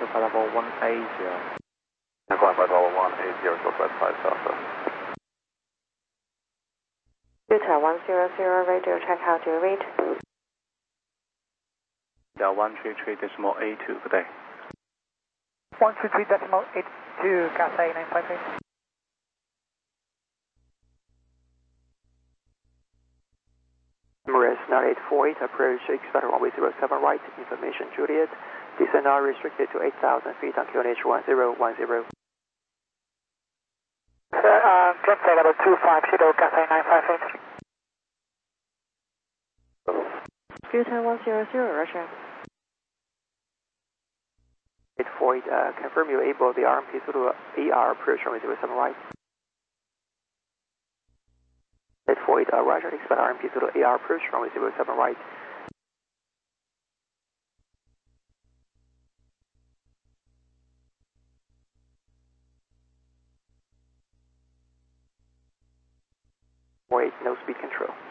Alpha level 180. Alpha level 180, Southwest 5 Delta. Delta 100, radio check out your read. Delta 133.82, good day. 133.82, Cathay 958. Emirates 9848, approach expect runway 07 right, information Juliet. Descent now restricted to 8,000 feet on QNH 1010. Cathay level 25, Shadow Cathay 958. Delta 100, Russia. 848, confirm you're able the RMP Zulu AR approach runway 07 right. 848, Roger, expect RMP Zulu AR approach runway 07 right. No speed control.